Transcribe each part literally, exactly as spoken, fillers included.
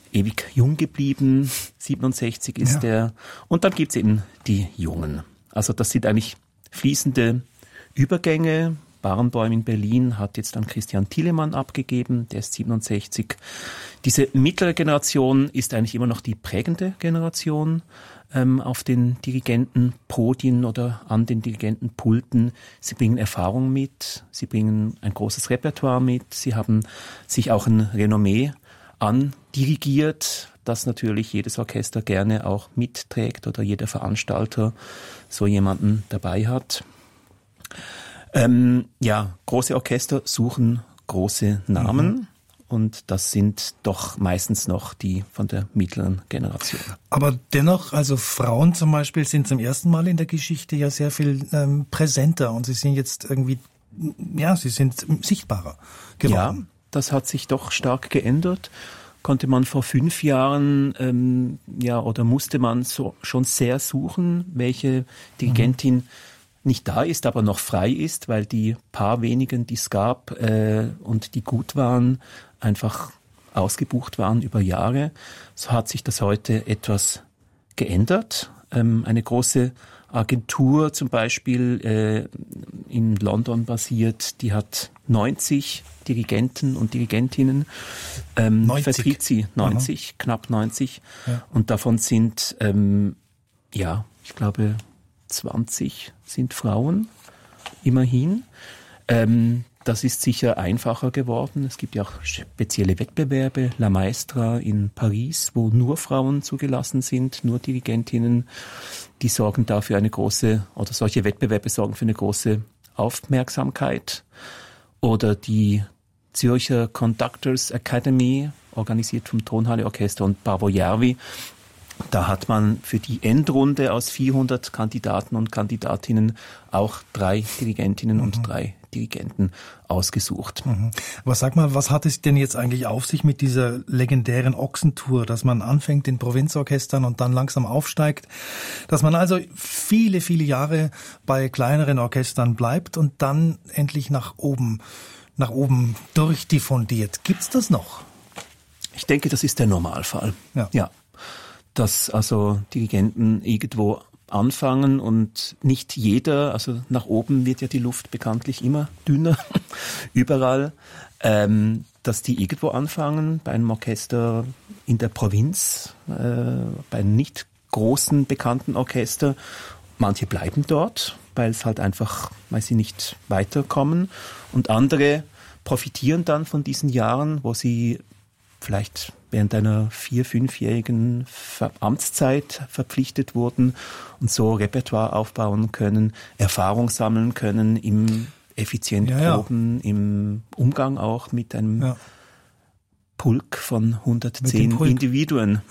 ewig jung geblieben, siebenundsechzig ist ja. der. Und dann gibt's eben die Jungen. Also das sind eigentlich fließende Übergänge. Barenboim in Berlin hat jetzt dann Christian Thielemann abgegeben, der ist siebenundsechzig. Diese mittlere Generation ist eigentlich immer noch die prägende Generation ähm, auf den Dirigentenpodien oder an den Dirigentenpulten. Sie bringen Erfahrung mit, sie bringen ein großes Repertoire mit, sie haben sich auch ein Renommee andirigiert, das natürlich jedes Orchester gerne auch mitträgt oder jeder Veranstalter so jemanden dabei hat. Ähm, ja, große Orchester suchen große Namen mhm. und das sind doch meistens noch die von der mittleren Generation. Aber dennoch, also Frauen zum Beispiel sind zum ersten Mal in der Geschichte ja sehr viel ähm, präsenter und sie sind jetzt irgendwie, ja, sie sind sichtbarer geworden. Ja, das hat sich doch stark geändert. Konnte man vor fünf Jahren, ähm, ja, oder musste man so schon sehr suchen, welche Dirigentin mhm. nicht da ist, aber noch frei ist, weil die paar wenigen, die es gab äh, und die gut waren, einfach ausgebucht waren über Jahre. So hat sich das heute etwas geändert. Ähm, eine große Agentur zum Beispiel äh, in London basiert, die hat neunzig Dirigenten und Dirigentinnen, ähm, neunzig. vertritt sie neunzig, Aha. knapp neunzig ja. und davon sind, ähm, ja, ich glaube, zwanzig sind Frauen, immerhin. Ähm, das ist sicher einfacher geworden. Es gibt ja auch spezielle Wettbewerbe, La Maestra in Paris, wo nur Frauen zugelassen sind, nur Dirigentinnen. Die sorgen dafür eine große, oder solche Wettbewerbe sorgen für eine große Aufmerksamkeit. Oder die Zürcher Conductors Academy, organisiert vom Tonhalle Orchester und Paavo Järvi. Da hat man für die Endrunde aus vierhundert Kandidaten und Kandidatinnen auch drei Dirigentinnen mhm. und drei Dirigenten ausgesucht. Mhm. Aber sag mal, was hat es denn jetzt eigentlich auf sich mit dieser legendären Ochsentour, dass man anfängt in Provinzorchestern und dann langsam aufsteigt, dass man also viele, viele Jahre bei kleineren Orchestern bleibt und dann endlich nach oben, nach oben durchdiffundiert. Gibt's das noch? Ich denke, das ist der Normalfall. Ja. Ja. Dass also Dirigenten irgendwo anfangen und nicht jeder, also nach oben wird ja die Luft bekanntlich immer dünner, überall, ähm, dass die irgendwo anfangen, bei einem Orchester in der Provinz, äh, bei einem nicht großen, bekannten Orchester. Manche bleiben dort, weil es halt einfach, weil sie nicht weiterkommen, und andere profitieren dann von diesen Jahren, wo sie vielleicht während einer vier-, fünfjährigen Amtszeit verpflichtet wurden und so Repertoire aufbauen können, Erfahrung sammeln können im effizienten ja, ja. Proben, im Umgang auch mit einem ja. Pulk von hundertzehn Individuen.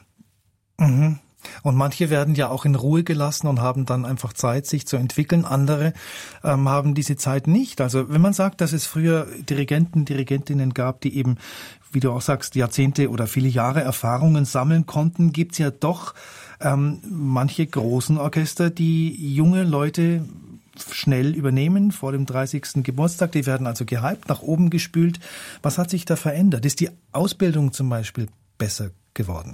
Mhm. Und manche werden ja auch in Ruhe gelassen und haben dann einfach Zeit, sich zu entwickeln. Andere ähm, haben diese Zeit nicht. Also wenn man sagt, dass es früher Dirigenten, Dirigentinnen gab, die eben, wie du auch sagst, Jahrzehnte oder viele Jahre Erfahrungen sammeln konnten, gibt's ja doch ähm, manche großen Orchester, die junge Leute schnell übernehmen vor dem dreißigsten Geburtstag. Die werden also gehypt, nach oben gespült. Was hat sich da verändert? Ist die Ausbildung zum Beispiel besser geworden?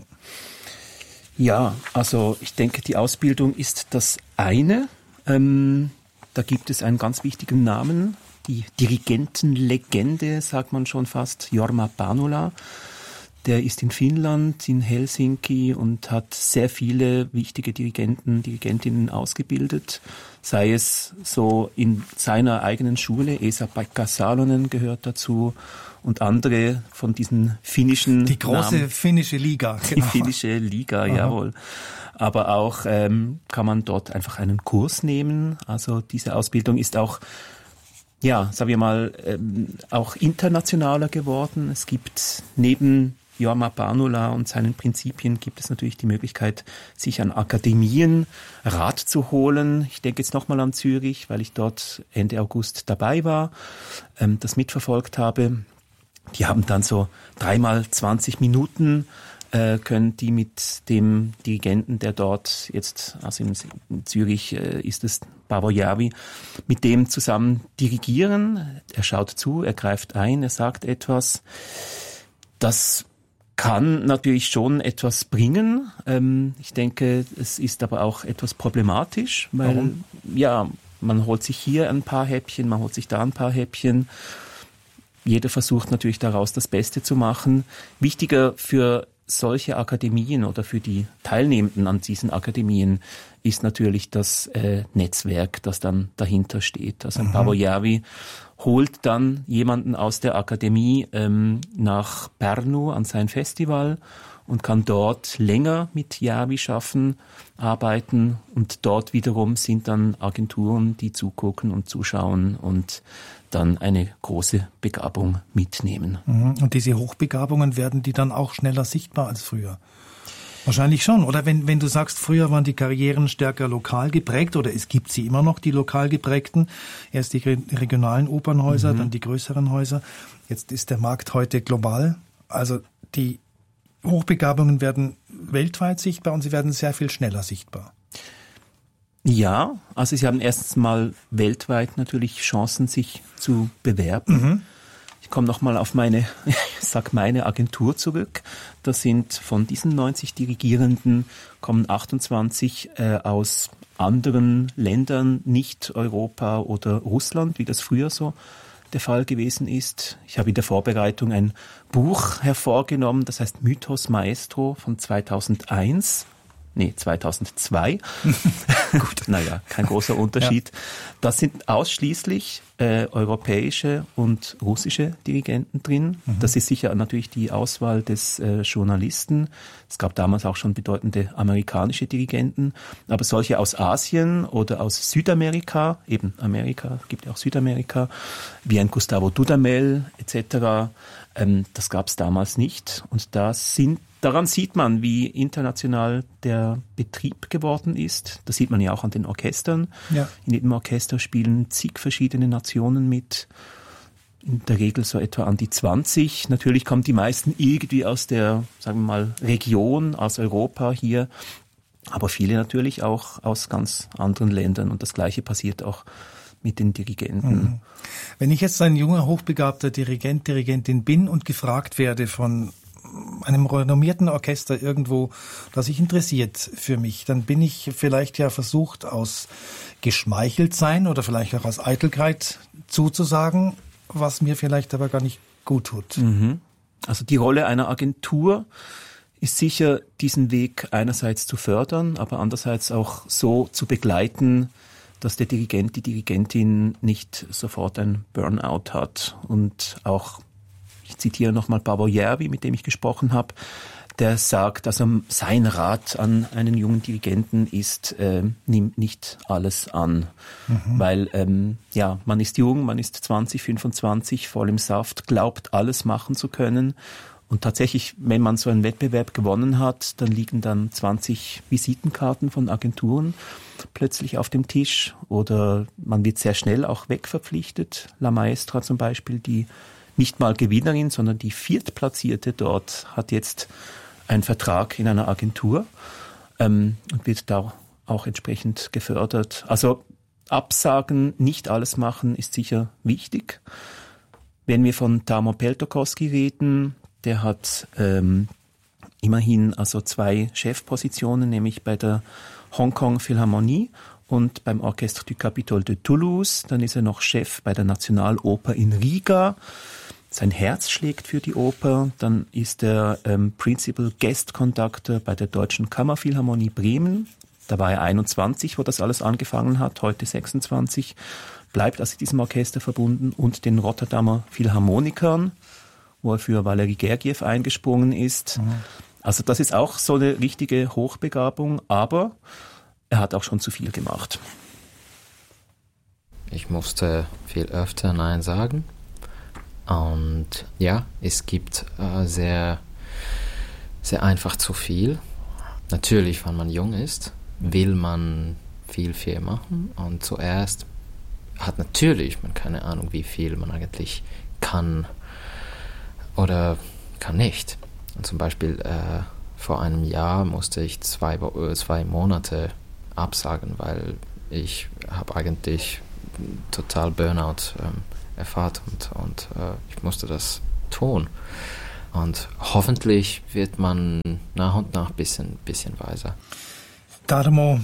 Ja, also ich denke, die Ausbildung ist das eine. Ähm, da gibt es einen ganz wichtigen Namen, die Dirigentenlegende, sagt man schon fast, Jorma Panula. Der ist in Finnland, in Helsinki, und hat sehr viele wichtige Dirigenten, Dirigentinnen ausgebildet. Sei es so in seiner eigenen Schule, Esa-Pekka Salonen gehört dazu, und andere von diesen finnischen Die große Namen, finnische Liga. Genau. Die finnische Liga, Aha. jawohl. Aber auch ähm, kann man dort einfach einen Kurs nehmen. Also diese Ausbildung ist auch, ja, sagen wir mal, ähm, auch internationaler geworden. Es gibt neben Jorma Panula und seinen Prinzipien gibt es natürlich die Möglichkeit, sich an Akademien Rat zu holen. Ich denke jetzt nochmal an Zürich, weil ich dort Ende August dabei war, ähm, das mitverfolgt habe. Die haben dann so dreimal zwanzig Minuten, äh, können die mit dem Dirigenten, der dort jetzt, also in, in Zürich äh, ist es Paavo Järvi, mit dem zusammen dirigieren. Er schaut zu, er greift ein, er sagt etwas. Das kann natürlich schon etwas bringen. Ähm, ich denke, es ist aber auch etwas problematisch, weil Warum? ja, man holt sich hier ein paar Häppchen, man holt sich da ein paar Häppchen. Jeder versucht natürlich daraus das Beste zu machen. Wichtiger für solche Akademien oder für die Teilnehmenden an diesen Akademien ist natürlich das äh, Netzwerk, das dann dahinter steht. Also ein Paavo Järvi holt dann jemanden aus der Akademie ähm, nach Pärnu an sein Festival und kann dort länger mit Järvi schaffen, arbeiten, und dort wiederum sind dann Agenturen, die zugucken und zuschauen und dann eine große Begabung mitnehmen. Und diese Hochbegabungen, werden die dann auch schneller sichtbar als früher? Wahrscheinlich schon. Oder wenn, wenn du sagst, früher waren die Karrieren stärker lokal geprägt, oder es gibt sie immer noch, die lokal geprägten, erst die regionalen Opernhäuser, mhm. dann die größeren Häuser. Jetzt ist der Markt heute global. Also die Hochbegabungen werden weltweit sichtbar und sie werden sehr viel schneller sichtbar. Ja, also sie haben erstens mal weltweit natürlich Chancen, sich zu bewerben. Mhm. Ich komme nochmal auf meine, ich sag meine Agentur zurück. Das sind von diesen neunzig Dirigierenden, kommen achtundzwanzig äh, aus anderen Ländern, nicht Europa oder Russland, wie das früher so der Fall gewesen ist. Ich habe in der Vorbereitung ein Buch hervorgenommen, das heißt Mythos Maestro von zweitausendeins. Nee, zweitausendzwei. Gut, naja, kein großer Unterschied. Ja. Das sind ausschließlich äh, europäische und russische Dirigenten drin. Mhm. Das ist sicher natürlich die Auswahl des äh, Journalisten. Es gab damals auch schon bedeutende amerikanische Dirigenten. Aber solche aus Asien oder aus Südamerika, eben Amerika, gibt ja auch Südamerika, wie ein Gustavo Dudamel et cetera, ähm, das gab es damals nicht. Und da sind Daran sieht man, wie international der Betrieb geworden ist. Das sieht man ja auch an den Orchestern. Ja. In jedem Orchester spielen zig verschiedene Nationen mit. In der Regel so etwa an die zwanzig. Natürlich kommen die meisten irgendwie aus der, sagen wir mal, Region, aus Europa hier. Aber viele natürlich auch aus ganz anderen Ländern. Und das Gleiche passiert auch mit den Dirigenten. Wenn ich jetzt ein junger, hochbegabter Dirigent, Dirigentin bin und gefragt werde von einem renommierten Orchester irgendwo, das sich interessiert für mich, dann bin ich vielleicht ja versucht, aus Geschmeicheltsein oder vielleicht auch aus Eitelkeit zuzusagen, was mir vielleicht aber gar nicht gut tut. Mhm. Also die Rolle einer Agentur ist sicher, diesen Weg einerseits zu fördern, aber andererseits auch so zu begleiten, dass der Dirigent, die Dirigentin nicht sofort ein Burnout hat. Und auch, ich zitiere nochmal Paavo Järvi, mit dem ich gesprochen habe, der sagt, also sein Rat an einen jungen Dirigenten ist, äh, nimm nicht alles an. Mhm. Weil, ähm, ja, man ist jung, man ist zwanzig, fünfundzwanzig, voll im Saft, glaubt, alles machen zu können. Und tatsächlich, wenn man so einen Wettbewerb gewonnen hat, dann liegen dann zwanzig Visitenkarten von Agenturen plötzlich auf dem Tisch. Oder man wird sehr schnell auch wegverpflichtet. La Maestra zum Beispiel, die nicht mal Gewinnerin, sondern die Viertplatzierte dort, hat jetzt einen Vertrag in einer Agentur ähm, und wird da auch entsprechend gefördert. Also absagen, nicht alles machen, ist sicher wichtig. Wenn wir von Tarmo Peltokoski reden, der hat ähm, immerhin also zwei Chefpositionen, nämlich bei der Hongkong Philharmonie und beim Orchestre du Capitole de Toulouse. Dann ist er noch Chef bei der Nationaloper in Riga. Sein Herz schlägt für die Oper. Dann ist er ähm, Principal Guest Conductor bei der Deutschen Kammerphilharmonie Bremen. Da war er einundzwanzig, wo das alles angefangen hat, heute sechsundzwanzig. Bleibt also diesem Orchester verbunden und den Rotterdamer Philharmonikern, wo er für Valery Gergiev eingesprungen ist. Mhm. Also das ist auch so eine richtige Hochbegabung, aber er hat auch schon zu viel gemacht. Ich musste viel öfter Nein sagen. Und ja, es gibt äh, sehr, sehr einfach zu viel. Natürlich, wenn man jung ist, will man viel, viel machen. Und zuerst hat natürlich man keine Ahnung, wie viel man eigentlich kann oder kann nicht. Und zum Beispiel äh, vor einem Jahr musste ich zwei, zwei Monate absagen, weil ich habe eigentlich total Burnout ähm, erfahrt und, und äh, ich musste das tun. Und hoffentlich wird man nach und nach ein bisschen, bisschen weiser. Darmo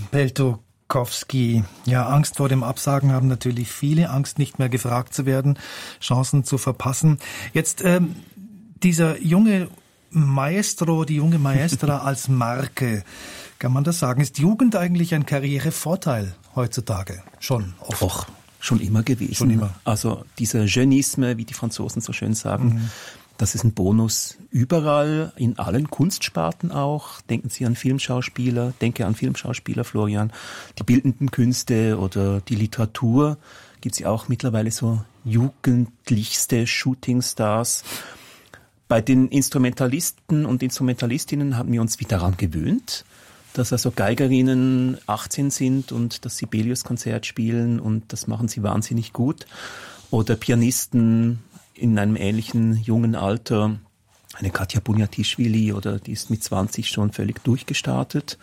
Peltokoski. Ja, Angst vor dem Absagen haben natürlich viele. Angst, nicht mehr gefragt zu werden, Chancen zu verpassen. Jetzt ähm, dieser junge Maestro, die junge Maestra als Marke, kann man das sagen? Ist Jugend eigentlich ein Karrierevorteil heutzutage? Schon oft. Och, schon immer gewesen. Schon immer. Also dieser Jeunisme, wie die Franzosen so schön sagen, mhm. das ist ein Bonus überall, in allen Kunstsparten auch. Denken Sie an Filmschauspieler, denke an Filmschauspieler, Florian. Die bildenden Künste oder die Literatur, gibt es ja auch mittlerweile so jugendlichste Shootingstars. Bei den Instrumentalisten und Instrumentalistinnen haben wir uns wie daran gewöhnt, dass also Geigerinnen achtzehn sind und das Sibelius-Konzert spielen und das machen sie wahnsinnig gut. Oder Pianisten in einem ähnlichen jungen Alter, eine Katja Bunjatischvili, oder die ist mit zwanzig schon völlig durchgestartet.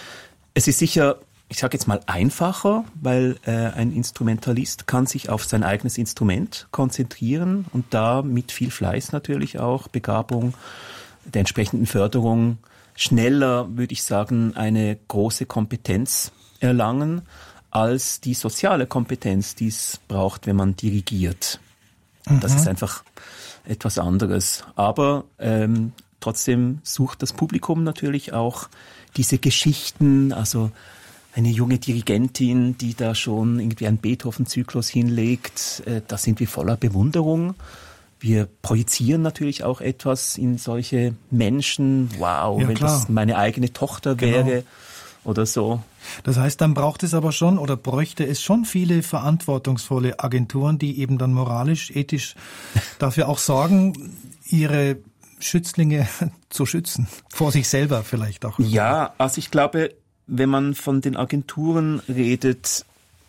Es ist sicher, ich sage jetzt mal, einfacher, weil äh, ein Instrumentalist kann sich auf sein eigenes Instrument konzentrieren und da mit viel Fleiß natürlich auch, Begabung, der entsprechenden Förderung, schneller, würde ich sagen, eine große Kompetenz erlangen, als die soziale Kompetenz, die es braucht, wenn man dirigiert. Mhm. Das ist einfach etwas anderes. Aber ähm, trotzdem sucht das Publikum natürlich auch diese Geschichten, also eine junge Dirigentin, die da schon irgendwie einen Beethoven-Zyklus hinlegt, äh, da sind wir voller Bewunderung. Wir projizieren natürlich auch etwas in solche Menschen. Wow, ja, wenn klar. das meine eigene Tochter wäre, genau. Oder so. Das heißt, dann braucht es aber schon oder bräuchte es schon viele verantwortungsvolle Agenturen, die eben dann moralisch, ethisch dafür auch sorgen, ihre Schützlinge zu schützen. Vor sich selber vielleicht auch. Ja, also ich glaube, wenn man von den Agenturen redet,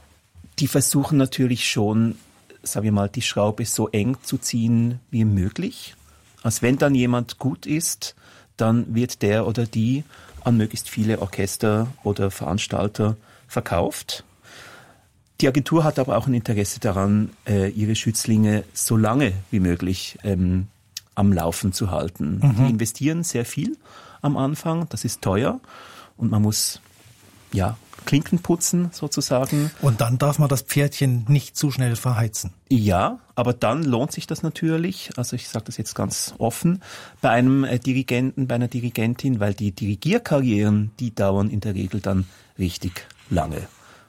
die versuchen natürlich schon, sagen wir mal, die Schraube so eng zu ziehen wie möglich. Also wenn dann jemand gut ist, dann wird der oder die an möglichst viele Orchester oder Veranstalter verkauft. Die Agentur hat aber auch ein Interesse daran, ihre Schützlinge so lange wie möglich ähm, am Laufen zu halten. Mhm. Die investieren sehr viel am Anfang, das ist teuer und man muss ja Klinken putzen sozusagen. Und dann darf man das Pferdchen nicht zu schnell verheizen. Ja, aber dann lohnt sich das natürlich, also ich sage das jetzt ganz offen, bei einem äh, Dirigenten, bei einer Dirigentin, weil die Dirigierkarrieren, die dauern in der Regel dann richtig lange.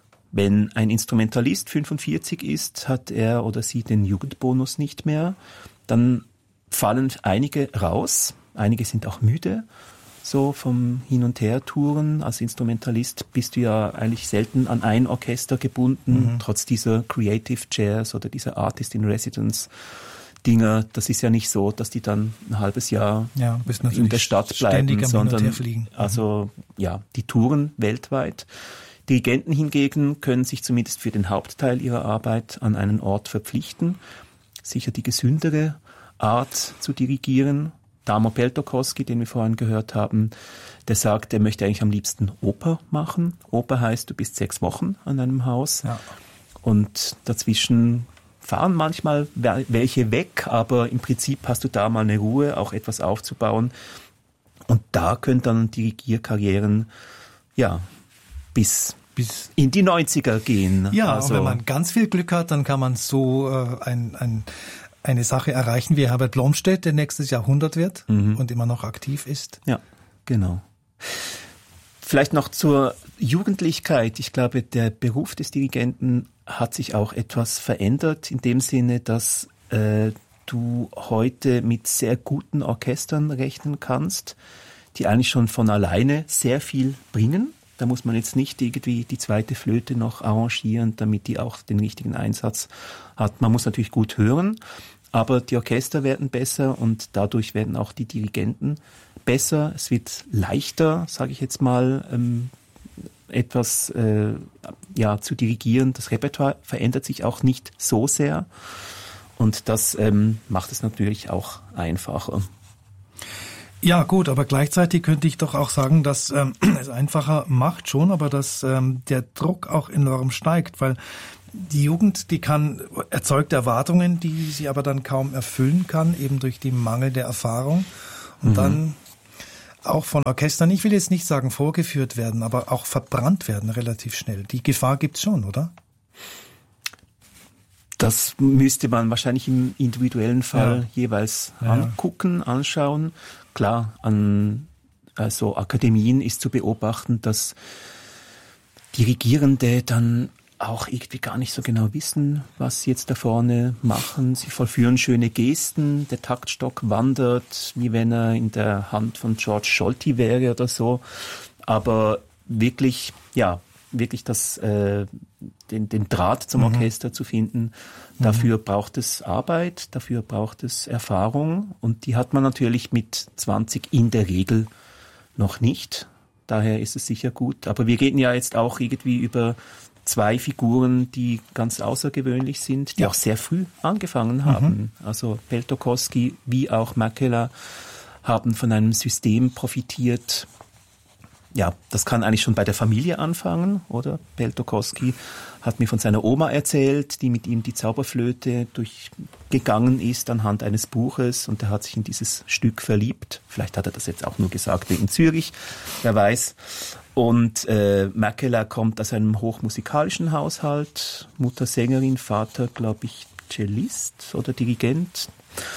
Wenn ein Instrumentalist fünfundvierzig ist, hat er oder sie den Jugendbonus nicht mehr, dann fallen einige raus, einige sind auch müde, so vom Hin- und Her-Touren. Als Instrumentalist bist du ja eigentlich selten an ein Orchester gebunden, mhm. trotz dieser Creative Chairs oder dieser Artist in Residence Dinger. Das ist ja nicht so, dass die dann ein halbes Jahr ja, in der Stadt bleiben, sondern mhm. also ja, die touren weltweit. Dirigenten hingegen können sich zumindest für den Hauptteil ihrer Arbeit an einen Ort verpflichten. Sicher die gesündere Art zu dirigieren. Darmo Peltokoski, den wir vorhin gehört haben, der sagt, er möchte eigentlich am liebsten Oper machen. Oper heißt, du bist sechs Wochen an einem Haus ja. und dazwischen fahren manchmal welche weg, aber im Prinzip hast du da mal eine Ruhe, auch etwas aufzubauen. Und da können dann Dirigierkarrieren ja bis bis in die neunziger gehen. Ja, also, und wenn man ganz viel Glück hat, dann kann man so äh, ein, ein eine Sache erreichen wie Herbert Blomstedt, der nächstes Jahr hundert wird mhm. und immer noch aktiv ist. Ja, genau. Vielleicht noch zur Jugendlichkeit. Ich glaube, der Beruf des Dirigenten hat sich auch etwas verändert, in dem Sinne, dass äh, du heute mit sehr guten Orchestern rechnen kannst, die eigentlich schon von alleine sehr viel bringen. Da muss man jetzt nicht irgendwie die zweite Flöte noch arrangieren, damit die auch den richtigen Einsatz hat. Man muss natürlich gut hören, aber die Orchester werden besser und dadurch werden auch die Dirigenten besser. Es wird leichter, sage ich jetzt mal, ähm, etwas äh, ja zu dirigieren. Das Repertoire verändert sich auch nicht so sehr und das ähm, macht es natürlich auch einfacher. Ja gut, aber gleichzeitig könnte ich doch auch sagen, dass ähm, es einfacher macht schon, aber dass ähm, der Druck auch enorm steigt, weil die Jugend, die kann erzeugt Erwartungen, die sie aber dann kaum erfüllen kann, eben durch die mangelnde Erfahrung. und mhm. dann auch von Orchestern, ich will jetzt nicht sagen vorgeführt werden, aber auch verbrannt werden relativ schnell. Die Gefahr gibt's schon, oder? Das müsste man wahrscheinlich im individuellen Fall ja. jeweils ja. angucken, anschauen. Klar, an also Akademien ist zu beobachten, dass Dirigierende dann auch irgendwie gar nicht so genau wissen, was sie jetzt da vorne machen. Sie vollführen schöne Gesten, der Taktstock wandert, wie wenn er in der Hand von George Scholti wäre oder so. Aber wirklich, ja, wirklich das, äh, den, den Draht zum mhm. Orchester zu finden, dafür mhm. braucht es Arbeit, dafür braucht es Erfahrung und die hat man natürlich mit zwanzig in der Regel noch nicht. Daher ist es sicher gut. Aber wir reden ja jetzt auch irgendwie über zwei Figuren, die ganz außergewöhnlich sind, die ja. auch sehr früh angefangen haben. Mhm. Also Peltokoski wie auch Mäkelä haben von einem System profitiert. Ja, das kann eigentlich schon bei der Familie anfangen, oder? Peltokoski hat mir von seiner Oma erzählt, die mit ihm die Zauberflöte durchgegangen ist anhand eines Buches und er hat sich in dieses Stück verliebt. Vielleicht hat er das jetzt auch nur gesagt wegen Zürich, wer weiß. Und äh, Mäkelä kommt aus einem hochmusikalischen Haushalt, Mutter Sängerin, Vater, glaube ich, Cellist oder Dirigent.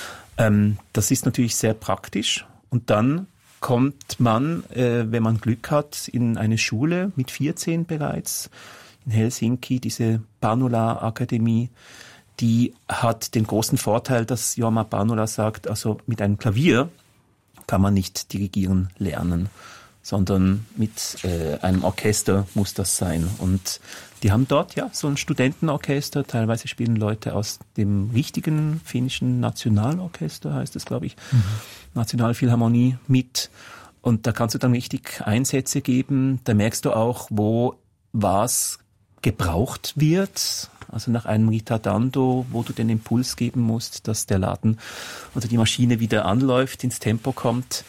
Ähm, das ist natürlich sehr praktisch. Und dann kommt man, äh, wenn man Glück hat, in eine Schule mit vierzehn bereits in Helsinki, diese Panula-Akademie, die hat den großen Vorteil, dass Jorma Panula sagt, also mit einem Klavier kann man nicht dirigieren lernen, sondern mit äh, einem Orchester muss das sein. Und die haben dort ja so ein Studentenorchester, teilweise spielen Leute aus dem richtigen finnischen Nationalorchester, heißt es, glaube ich, mhm. Nationalphilharmonie mit. Und da kannst du dann richtig Einsätze geben. Da merkst du auch, wo was gebraucht wird. Also nach einem Ritardando, wo du den Impuls geben musst, dass der Laden oder die Maschine wieder anläuft, ins Tempo kommt.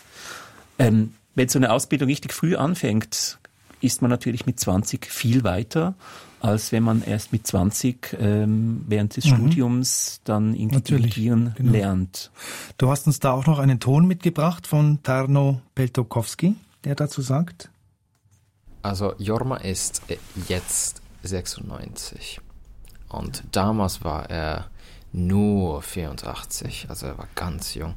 Ähm, wenn so eine Ausbildung richtig früh anfängt, ist man natürlich mit zwanzig viel weiter, als wenn man erst mit zwanzig ähm, während des mhm. Studiums dann irgendwie dirigieren genau. lernt. Du hast uns da auch noch einen Ton mitgebracht von Tarno Peltokoski, der dazu sagt. Also Jorma ist jetzt sechsundneunzig und damals war er nur vierundachtzig, also er war ganz jung.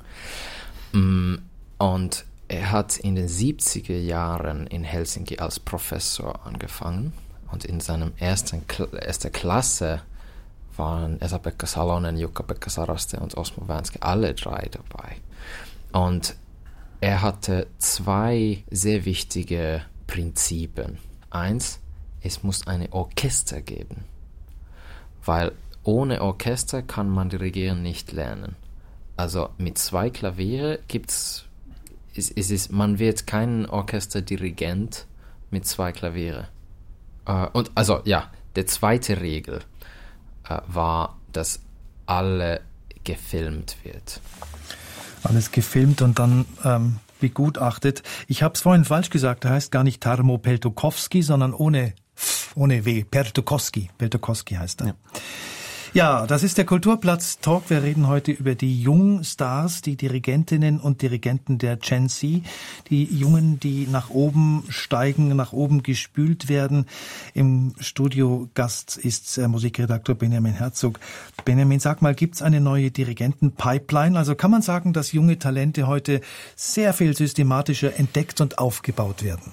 Und er hat in den siebziger Jahren in Helsinki als Professor angefangen und in seinem ersten Kla- erste Klasse waren Esa-Pekka Salonen, Jukka-Pekka Saraste und Osmo Vänskä alle drei dabei. Und er hatte zwei sehr wichtige Prinzipien. Eins, es muss ein Orchester geben, weil ohne Orchester kann man dirigieren nicht lernen. Also mit zwei Klaviere gibt's Es, es ist, man wird kein Orchesterdirigent mit zwei Klaviere. Äh, und also ja, die zweite Regel äh, war, dass alle gefilmt wird. Alles gefilmt und dann ähm, begutachtet. Ich habe es vorhin falsch gesagt, er heißt gar nicht Tarmo Peltokoski, sondern ohne ohne W, Peltokoski. Peltokoski heißt er. Ja. Ja, das ist der Kulturplatz-Talk. Wir reden heute über die Jungstars, die Dirigentinnen und Dirigenten der Gen Z. Die Jungen, die nach oben steigen, nach oben gespült werden. Im Studio Gast ist äh, Musikredakteur Benjamin Herzog. Benjamin, sag mal, gibt's eine neue Dirigenten-Pipeline? Also kann man sagen, dass junge Talente heute sehr viel systematischer entdeckt und aufgebaut werden?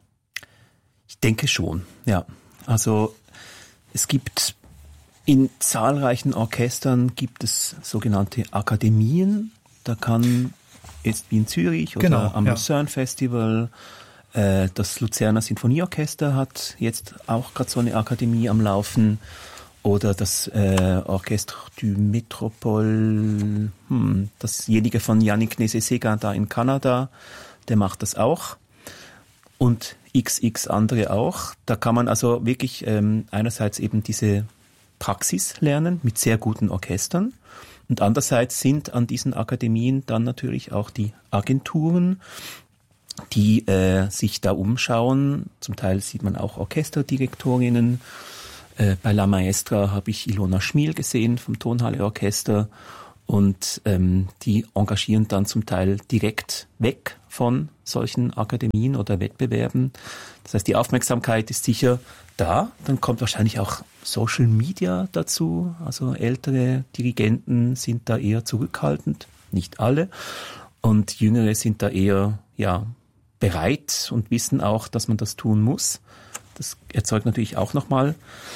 Ich denke schon, ja. Also es gibt in zahlreichen Orchestern gibt es sogenannte Akademien. Da kann jetzt wie in Zürich oder genau, am ja. Lucerne Festival, äh, das Luzerner Sinfonieorchester hat jetzt auch gerade so eine Akademie am Laufen. Oder das äh, Orchestre du Métropole, hm, dasjenige von Yannick Nézet-Séguin da in Kanada, der macht das auch. Und x x andere auch. Da kann man also wirklich ähm, einerseits eben diese Praxis lernen mit sehr guten Orchestern und andererseits sind an diesen Akademien dann natürlich auch die Agenturen, die äh, sich da umschauen. Zum Teil sieht man auch Orchesterdirektorinnen. Äh, bei La Maestra habe ich Ilona Schmiel gesehen vom Tonhalle Orchester Und ähm, die engagieren dann zum Teil direkt weg von solchen Akademien oder Wettbewerben. Das heißt, die Aufmerksamkeit ist sicher da. Dann kommt wahrscheinlich auch Social Media dazu. Also ältere Dirigenten sind da eher zurückhaltend, nicht alle. Und Jüngere sind da eher ja bereit und wissen auch, dass man das tun muss. Das erzeugt natürlich auch nochmal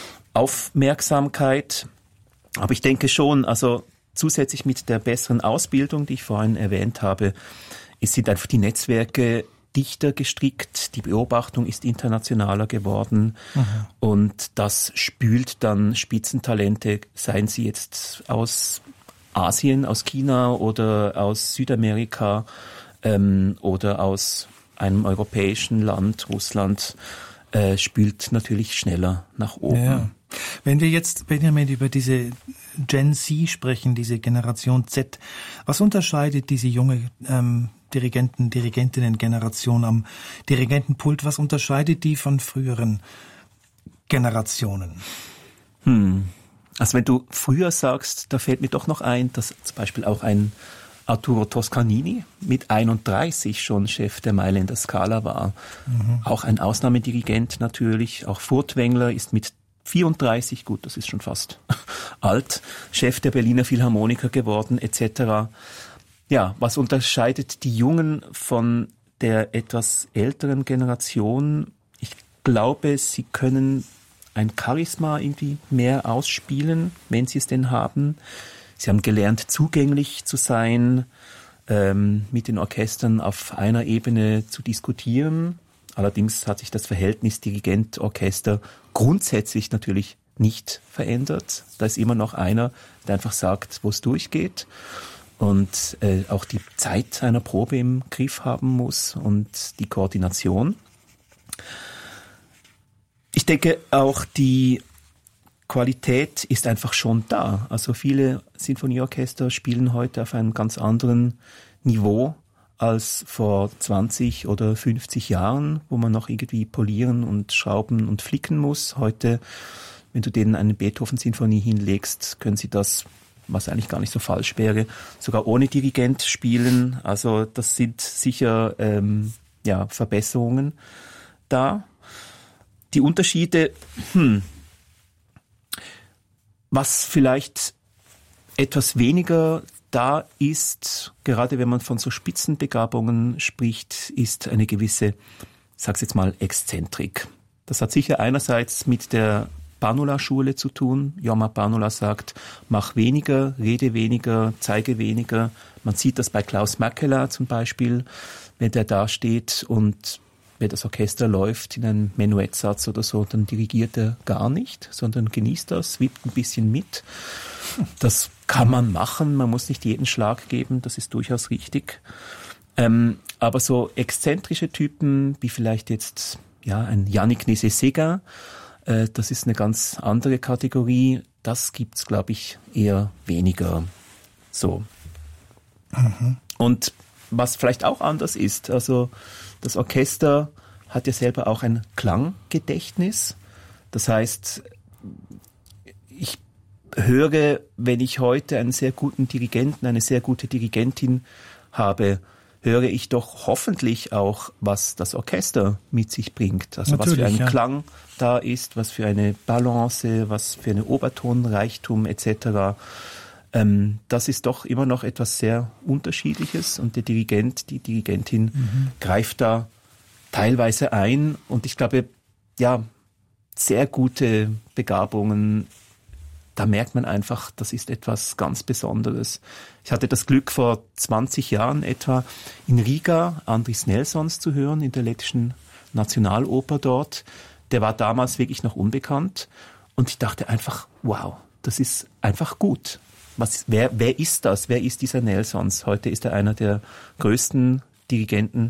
Aufmerksamkeit. Aber ich denke schon, also zusätzlich mit der besseren Ausbildung, die ich vorhin erwähnt habe, es sind einfach die Netzwerke dichter gestrickt, die Beobachtung ist internationaler geworden. Mhm. Und das spült dann Spitzentalente, seien sie jetzt aus Asien, aus China oder aus Südamerika ähm, oder aus einem europäischen Land, Russland, äh, spült natürlich schneller nach oben. Ja. Wenn wir jetzt, Benjamin, über diese Gen Z sprechen, diese Generation Z, was unterscheidet diese junge ähm, Dirigenten, Dirigentinnen-Generation am Dirigentenpult, was unterscheidet die von früheren Generationen? Hm. Also wenn du früher sagst, da fällt mir doch noch ein, dass zum Beispiel auch ein Arturo Toscanini mit einunddreißig schon Chef der Mailänder Scala war. Mhm. Auch ein Ausnahmedirigent natürlich. Auch Furtwängler ist mit vierunddreißig, gut, das ist schon fast alt, Chef der Berliner Philharmoniker geworden, et cetera. Ja, was unterscheidet die Jungen von der etwas älteren Generation? Ich glaube, sie können ein Charisma irgendwie mehr ausspielen, wenn sie es denn haben. Sie haben gelernt, zugänglich zu sein, ähm, mit den Orchestern auf einer Ebene zu diskutieren. Allerdings hat sich das Verhältnis Dirigent-Orchester grundsätzlich natürlich nicht verändert. Da ist immer noch einer, der einfach sagt, wo es durchgeht und äh, auch die Zeit einer Probe im Griff haben muss und die Koordination. Ich denke, auch die Qualität ist einfach schon da. Also viele Sinfonieorchester spielen heute auf einem ganz anderen Niveau als vor zwanzig oder fünfzig Jahren, wo man noch irgendwie polieren und schrauben und flicken muss. Heute, wenn du denen eine Beethoven-Sinfonie hinlegst, können sie das, was eigentlich gar nicht so falsch wäre, sogar ohne Dirigent spielen. Also das sind sicher ähm, ja, Verbesserungen da. Die Unterschiede, hm, was vielleicht etwas weniger da ist, gerade wenn man von so Spitzenbegabungen spricht, ist eine gewisse, ich sag's jetzt mal, Exzentrik. Das hat sicher einerseits mit der Panula-Schule zu tun. Jorma Panula sagt, mach weniger, rede weniger, zeige weniger. Man sieht das bei Klaus Mäkelä zum Beispiel, wenn der da steht und wenn das Orchester läuft in einem Menuettsatz oder so, dann dirigiert er gar nicht, sondern genießt das, wippt ein bisschen mit. Das kann man machen, man muss nicht jeden Schlag geben, das ist durchaus richtig. Ähm, aber so exzentrische Typen, wie vielleicht jetzt ja ein Yannick Nézet-Séguin, äh, das ist eine ganz andere Kategorie, das gibt's, glaube ich, eher weniger so. Mhm. Und was vielleicht auch anders ist, also das Orchester hat ja selber auch ein Klanggedächtnis. Das heißt, ich höre, wenn ich heute einen sehr guten Dirigenten, eine sehr gute Dirigentin habe, höre ich doch hoffentlich auch, was das Orchester mit sich bringt. Also Natürlich, was für ein ja. Klang da ist, was für eine Balance, was für eine Obertonreichtum et cetera. Ähm, das ist doch immer noch etwas sehr Unterschiedliches und der Dirigent, die Dirigentin mhm. greift da teilweise ein und ich glaube, ja, sehr gute Begabungen, da merkt man einfach, das ist etwas ganz Besonderes. Ich hatte das Glück, vor zwanzig Jahren etwa in Riga Andris Nelsons zu hören, in der lettischen Nationaloper dort. Der war damals wirklich noch unbekannt und ich dachte einfach, wow, das ist einfach gut. Was, wer, wer ist das? Wer ist dieser Nelsons? Heute ist er einer der größten Dirigenten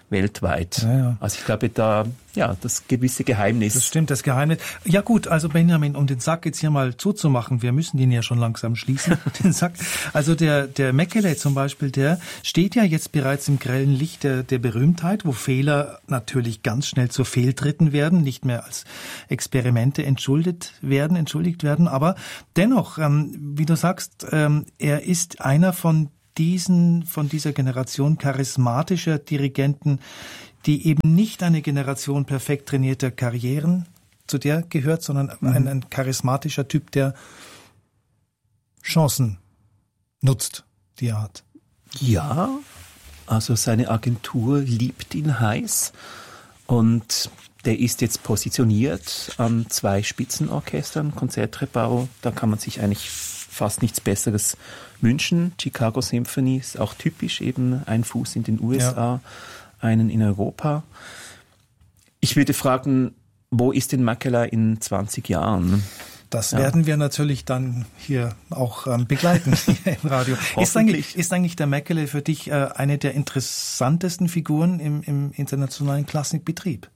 weltweit. Ja, ja. Also ich glaube, da, ja, das gewisse Geheimnis. Das stimmt, das Geheimnis. Ja gut, also Benjamin, um den Sack jetzt hier mal zuzumachen, wir müssen den ja schon langsam schließen, den Sack. Also der, der Mäkelä zum Beispiel, der steht ja jetzt bereits im grellen Licht der, der Berühmtheit, wo Fehler natürlich ganz schnell zu Fehltritten werden, nicht mehr als Experimente entschuldigt werden, entschuldigt werden, aber dennoch, ähm, wie du sagst, ähm, er ist einer von diesen, von dieser Generation charismatischer Dirigenten, die eben nicht eine Generation perfekt trainierter Karrieren zu der gehört, sondern mhm. ein, ein charismatischer Typ, der Chancen nutzt, die er hat. Ja, also seine Agentur liebt ihn heiß und der ist jetzt positioniert an zwei Spitzenorchestern, Konzertgebouw, da kann man sich eigentlich fast nichts Besseres wünschen. Chicago Symphony ist auch typisch, eben ein Fuß in den U S A, ja. einen in Europa. Ich würde fragen, wo ist denn Mäkelä in zwanzig Jahren? Das ja. werden wir natürlich dann hier auch ähm, begleiten hier im Radio. Ist eigentlich, ist eigentlich der Mäkelä für dich äh, eine der interessantesten Figuren im, im internationalen Klassikbetrieb?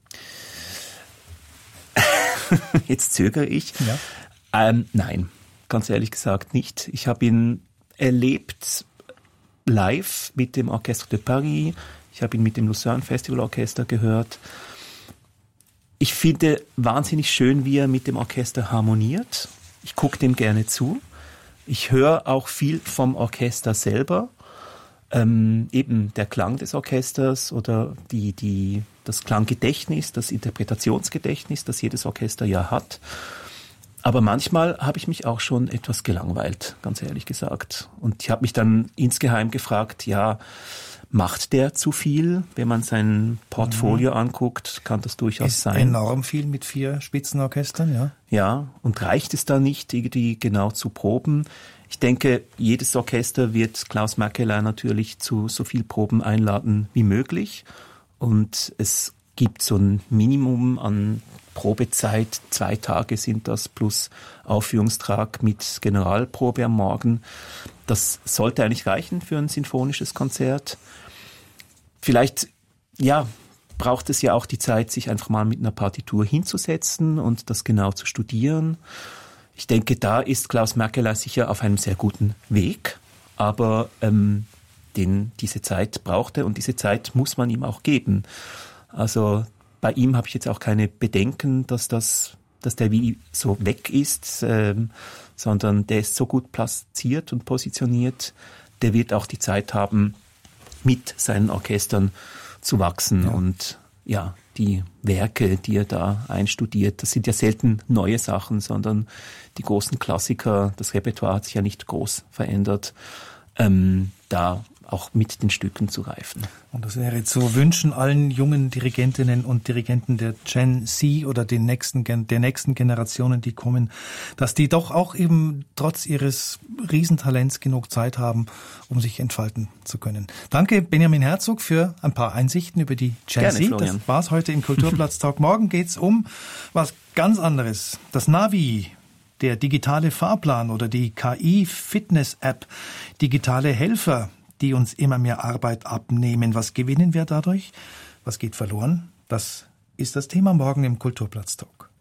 Jetzt zögere ich. Ja. Ähm, nein. Ganz ehrlich gesagt nicht. Ich habe ihn erlebt live mit dem Orchestre de Paris. Ich habe ihn mit dem Lucerne Festival Orchester gehört. Ich finde wahnsinnig schön, wie er mit dem Orchester harmoniert. Ich gucke dem gerne zu. Ich höre auch viel vom Orchester selber. Ähm, eben der Klang des Orchesters oder die, die, das Klanggedächtnis, das Interpretationsgedächtnis, das jedes Orchester ja hat. Aber manchmal habe ich mich auch schon etwas gelangweilt, ganz ehrlich gesagt. Und ich habe mich dann insgeheim gefragt, ja, macht der zu viel? Wenn man sein Portfolio mhm. anguckt, kann das durchaus ist sein. Enorm viel mit vier Spitzenorchestern, ja. Ja, und reicht es da nicht, irgendwie genau zu proben? Ich denke, jedes Orchester wird Klaus Mäkelä natürlich zu so viel Proben einladen wie möglich. Und es gibt so ein Minimum an Probezeit, zwei Tage sind das, plus Aufführungstag mit Generalprobe am Morgen. Das sollte eigentlich reichen für ein sinfonisches Konzert. Vielleicht, ja, braucht es ja auch die Zeit, sich einfach mal mit einer Partitur hinzusetzen und das genau zu studieren. Ich denke, da ist Klaus Mäkelä sicher auf einem sehr guten Weg, aber ähm, den, diese Zeit braucht er und diese Zeit muss man ihm auch geben. Also bei ihm habe ich jetzt auch keine Bedenken, dass das, dass der wie so weg ist, ähm, sondern der ist so gut platziert und positioniert, der wird auch die Zeit haben, mit seinen Orchestern zu wachsen. Ja. Und ja, die Werke, die er da einstudiert, das sind ja selten neue Sachen, sondern die großen Klassiker, das Repertoire hat sich ja nicht groß verändert, ähm, da auch mit den Stücken zu reifen. Und das wäre zu wünschen allen jungen Dirigentinnen und Dirigenten der Gen Z oder den nächsten, der nächsten Generationen, die kommen, dass die doch auch eben trotz ihres Riesentalents genug Zeit haben, um sich entfalten zu können. Danke, Benjamin Herzog, für ein paar Einsichten über die Gen Gerne, Z. Florian. Das war's heute im Kulturplatz-Talk. Morgen geht's um was ganz anderes. Das Navi, der digitale Fahrplan oder die K I-Fitness-App, digitale Helfer, die uns immer mehr Arbeit abnehmen. Was gewinnen wir dadurch? Was geht verloren? Das ist das Thema morgen im Kulturplatz-Talk.